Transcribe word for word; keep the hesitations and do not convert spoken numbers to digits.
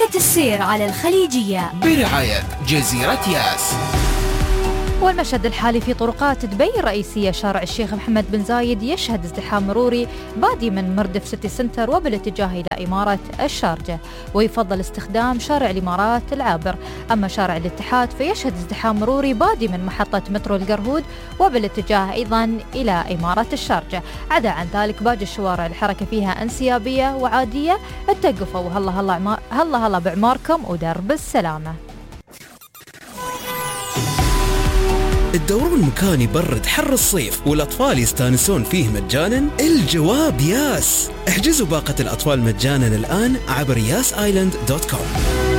حركة السير على الخليجية برعاية جزيرة ياس. والمشهد الحالي في طرقات دبي الرئيسية شارع الشيخ محمد بن زايد يشهد ازدحام مروري بادي من مردف سيتي سنتر وبالاتجاه إلى إمارة الشارجة، ويفضل استخدام شارع الإمارات العابر. أما شارع الاتحاد فيشهد ازدحام مروري بادي من محطة مترو القرهود وبالاتجاه أيضا إلى إمارة الشارجة. عدا عن ذلك باقي الشوارع الحركة فيها انسيابية وعادية. اتقفوا وهلا هلا عمار هلا هلا بعماركم ودرب السلامة. الدورون مكان يبرد حر الصيف والأطفال يستانسون فيه مجانا؟ الجواب ياس. احجزوا باقة الأطفال مجانا الآن عبر ياس آيلاند دوت كوم.